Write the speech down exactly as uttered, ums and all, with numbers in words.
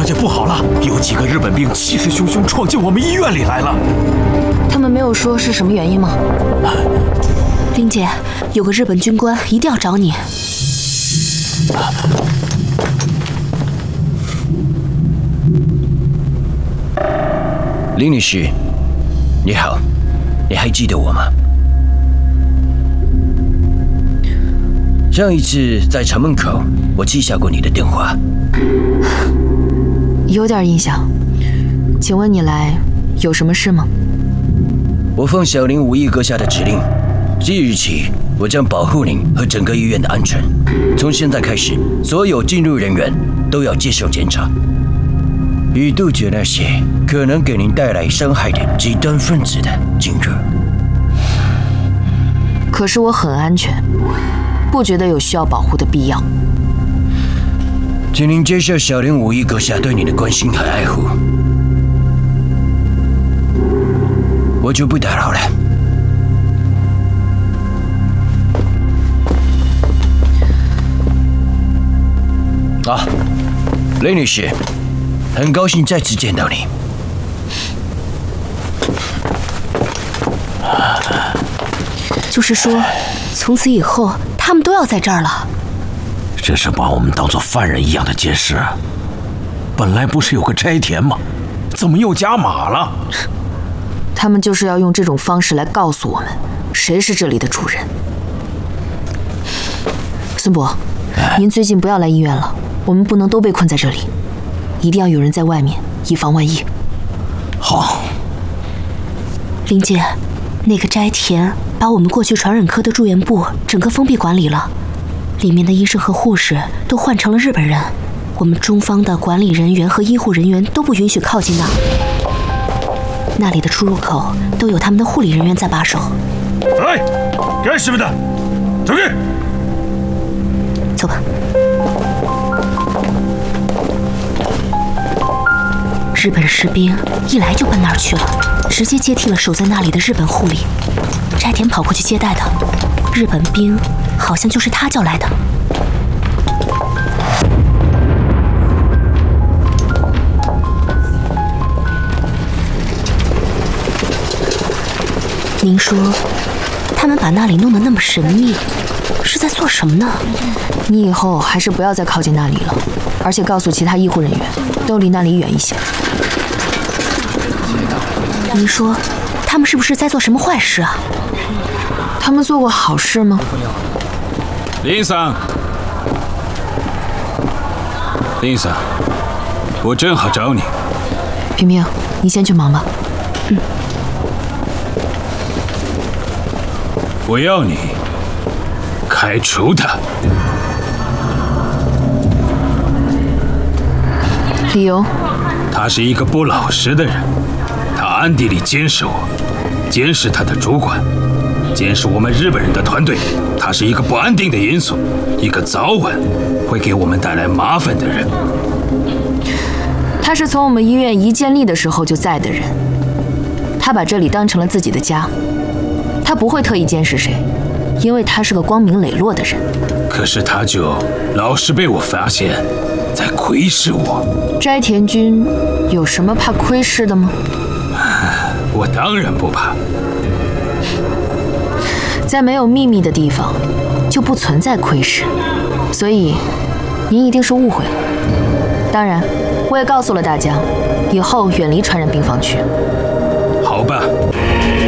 小姐不好了，有几个日本兵气势汹汹闯进我们医院里来了。 他们没有说是什么原因吗？林姐，有个日本军官一定要找你。 林女士，你好，你还记得我吗？上一次在城门口，我记下过你的电话。 有点印象。请问你来有什么事吗？ 我奉小林武艺阁下的指令，即日起，我将保护您和整个医院的安全。从现在开始，所有进入人员都要接受检查，以杜绝那些可能给您带来伤害的极端分子的进入。 可是我很安全，不觉得有需要保护的必要。 请您接受小林武艺阁下对你的关心和爱护，我就不打扰了。啊，雷女士，很高兴再次见到你。 就是说，从此以后他们都要在这儿了。 这是把我们当作犯人一样的监视。本来不是有个斋田吗？怎么又加码了？ 他们就是要用这种方式来告诉我们，谁是这里的主人。孙伯，您最近不要来医院了，我们不能都被困在这里，一定要有人在外面，以防万一。 好。 林姐，那个斋田把我们过去传染科的住院部整个封闭管理了，里面的医生和护士都换成了日本人，我们中方的管理人员和医护人员都不允许靠近那。那里的出入口都有他们的护理人员在把守。 哎，干什么的？走开！ 走吧。日本士兵一来就奔那儿去了，直接接替了守在那里的日本护理。斋田跑过去接待的，日本兵好像就是他叫来的。您说，他们把那里弄得那么神秘，是在做什么呢？你以后还是不要再靠近那里了，而且告诉其他医护人员，都离那里远一些。您说，他们是不是在做什么坏事啊？他们做过好事吗？ 林桑，林桑，我正好找你。 平平，你先去忙吧。嗯。 我要你开除他。 理由？ 他是一个不老实的人，他暗地里监视我，监视他的主管，监视我们日本人的团队。他是一个不安定的因素，一个早晚会给我们带来麻烦的人。 他是从我们医院一建立的时候就在的人，他把这里当成了自己的家。他不会特意监视谁，因为他是个光明磊落的人。 可是他就老是被我发现，在窥视我。 斋田君有什么怕窥视的吗？ 我当然不怕。 在没有秘密的地方，就不存在窥视，所以您一定是误会了。当然，我也告诉了大家，以后远离传染病房区。